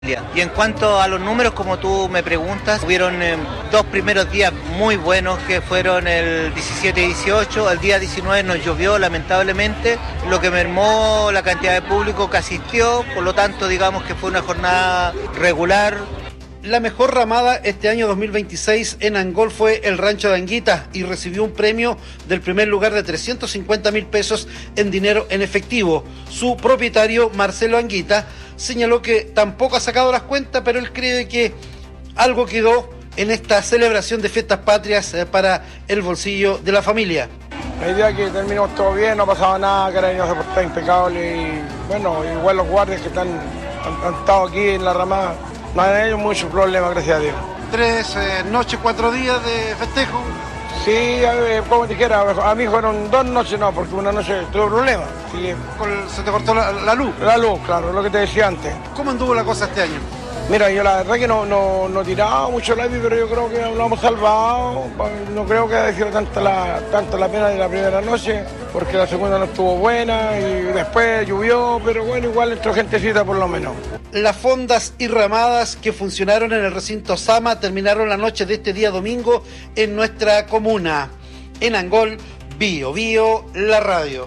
Y en cuanto a los números, como tú me preguntas, hubieron dos primeros días muy buenos que fueron el 17 y 18, el día 19 nos llovió lamentablemente, lo que mermó la cantidad de público que asistió, por lo tanto digamos que fue una jornada regular. La mejor ramada este año 2026 en Angol fue el Rancho de Anguita y recibió un premio del primer lugar de 350.000 pesos en dinero en efectivo. Su propietario, Marcelo Anguita, señaló que tampoco ha sacado las cuentas, pero él cree que algo quedó en esta celebración de fiestas patrias para el bolsillo de la familia. La idea es que terminamos todo bien, no ha pasado nada, Carabineros se portó impecable y bueno, igual los guardias que han estado aquí en la ramada. No hay ellos mucho problema, gracias a Dios. 3 noches, 4 días de festejo. Sí, como dijera, a mí fueron 2 noches, no, porque una noche tuve problemas. Sí. ¿Se te cortó la luz? La luz, claro, lo que te decía antes. ¿Cómo anduvo la cosa este año? Mira, yo la verdad que no tiraba mucho la pero yo creo que lo hemos salvado. No creo que haya sido tanto la pena de la primera noche, porque la segunda no estuvo buena y después llovió, pero bueno, igual entró gentecita por lo menos. Las fondas y ramadas que funcionaron en el recinto Sama terminaron la noche de este día domingo en nuestra comuna. En Angol, Bio Bio, la radio.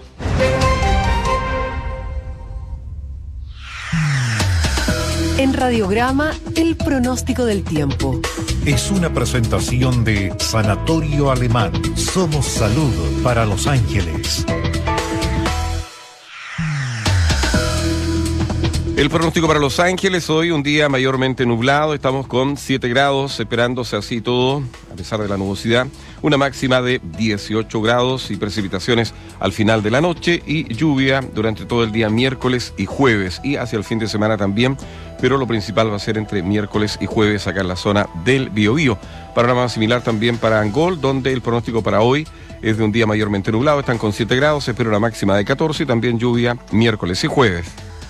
En Radiograma, el pronóstico del tiempo. Es una presentación de Sanatorio Alemán. Somos salud para Los Ángeles. El pronóstico para Los Ángeles, hoy un día mayormente nublado, estamos con 7 grados, esperándose así todo, a pesar de la nubosidad, una máxima de 18 grados y precipitaciones al final de la noche y lluvia durante todo el día miércoles y jueves y hacia el fin de semana también, pero lo principal va a ser entre miércoles y jueves acá en la zona del Biobío. Panorama similar también para Angol, donde el pronóstico para hoy es de un día mayormente nublado, están con 7 grados, se espera una máxima de 14 y también lluvia miércoles y jueves.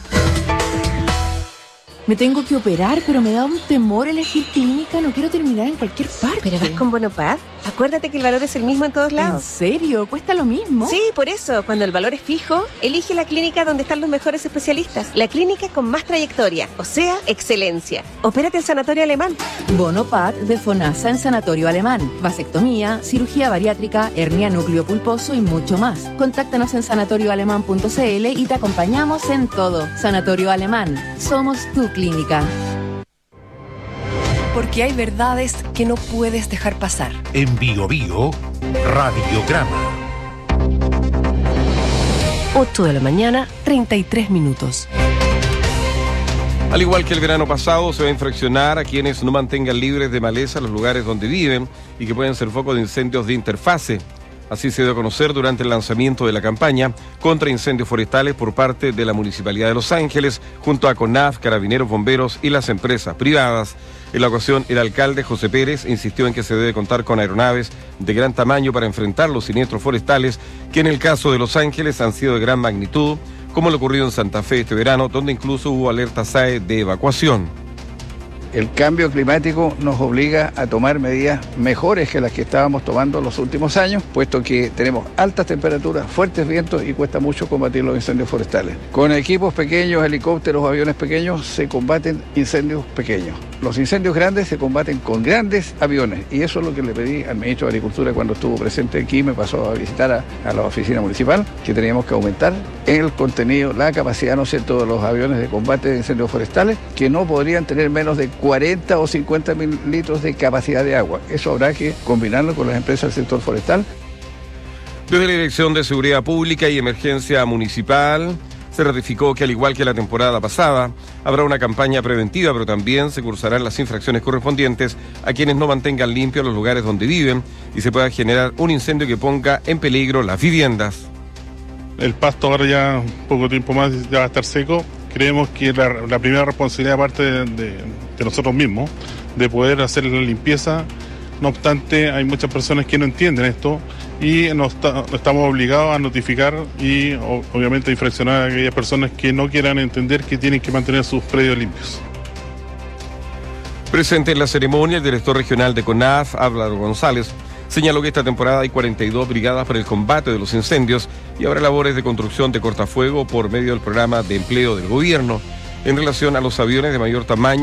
Me tengo que operar, pero me da un temor elegir clínica. No quiero terminar en cualquier parte. ¿Pero vas con Bonopad? Acuérdate que el valor es el mismo en todos lados. ¿En serio? ¿Cuesta lo mismo? Sí, por eso. Cuando el valor es fijo, elige la clínica donde están los mejores especialistas. La clínica con más trayectoria, o sea, excelencia. Opérate en Sanatorio Alemán. Bonopad de FONASA en Sanatorio Alemán. Vasectomía, cirugía bariátrica, hernia núcleo pulposo y mucho más. Contáctanos en sanatorioalemán.cl y te acompañamos en todo. Sanatorio Alemán. Somos tu clínica. Porque hay verdades que no puedes dejar pasar. En Bio Bio, Radiograma. 8 de la mañana, 33 minutos. Al igual que el verano pasado, se va a infraccionar a quienes no mantengan libres de maleza los lugares donde viven y que pueden ser foco de incendios de interfase. Así se dio a conocer durante el lanzamiento de la campaña contra incendios forestales por parte de la Municipalidad de Los Ángeles, junto a CONAF, Carabineros, Bomberos y las empresas privadas. En la ocasión, el alcalde José Pérez insistió en que se debe contar con aeronaves de gran tamaño para enfrentar los siniestros forestales, que en el caso de Los Ángeles han sido de gran magnitud, como lo ocurrido en Santa Fe este verano, donde incluso hubo alerta SAE de evacuación. El cambio climático nos obliga a tomar medidas mejores que las que estábamos tomando los últimos años, puesto que tenemos altas temperaturas, fuertes vientos y cuesta mucho combatir los incendios forestales. Con equipos pequeños, helicópteros o aviones pequeños se combaten incendios pequeños. Los incendios grandes se combaten con grandes aviones y eso es lo que le pedí al ministro de Agricultura cuando estuvo presente aquí, me pasó a visitar a la oficina municipal, que teníamos que aumentar el contenido, la capacidad, ¿no es cierto?, de los aviones de combate de incendios forestales, que no podrían tener menos de 40 o 50 mil litros de capacidad de agua. Eso habrá que combinarlo con las empresas del sector forestal. Desde la Dirección de Seguridad Pública y Emergencia Municipal se ratificó que, al igual que la temporada pasada, habrá una campaña preventiva, pero también se cursarán las infracciones correspondientes a quienes no mantengan limpios los lugares donde viven y se pueda generar un incendio que ponga en peligro las viviendas. El pasto ahora ya poco tiempo más ya va a estar seco. Creemos que la primera responsabilidad parte de nosotros mismos, de poder hacer la limpieza. No obstante, hay muchas personas que no entienden esto y estamos obligados a notificar y obviamente a infraccionar a aquellas personas que no quieran entender que tienen que mantener sus predios limpios. Presente en la ceremonia, el director regional de CONAF, Álvaro González, señaló que esta temporada hay 42 brigadas para el combate de los incendios y habrá labores de construcción de cortafuego por medio del programa de empleo del gobierno. en relación a los aviones de mayor tamaño